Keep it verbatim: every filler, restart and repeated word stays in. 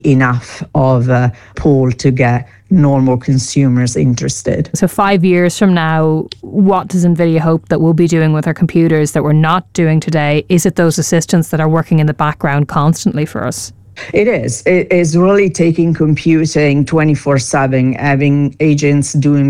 enough of a pool to get normal consumers interested. So five years from now, what does NVIDIA hope that we'll be doing with our computers that we're not doing today? Is it those assistants that are working in the background constantly for us? It is. It is really taking computing twenty-four seven, having agents doing